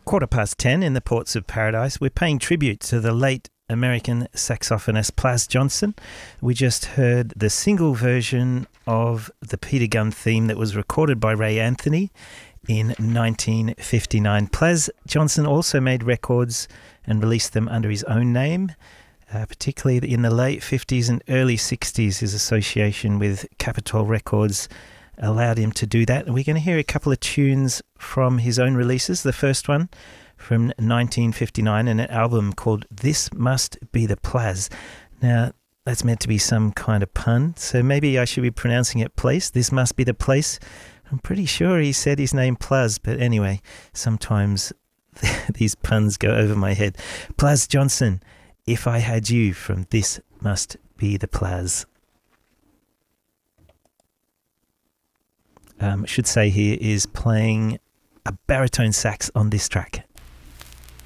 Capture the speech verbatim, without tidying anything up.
Quarter past ten in the Ports of Paradise. We're paying tribute to the late American saxophonist Plas Johnson. We just heard the single version of the Peter Gunn theme that was recorded by Ray Anthony in nineteen fifty-nine. Plas Johnson also made records and released them under his own name, uh, particularly in the late fifties and early sixties. His association with Capitol Records allowed him to do that. And we're going to hear a couple of tunes from his own releases. The first one from nineteen fifty-nine, and an album called This Must Be the Plas. Now, that's meant to be some kind of pun, so maybe I should be pronouncing it place. This must be the place. I'm pretty sure he said his name Plas, but anyway, sometimes these puns go over my head. Plas Johnson, If I Had You, from This Must Be the Plas. Um, I should say he is playing a baritone sax on this track.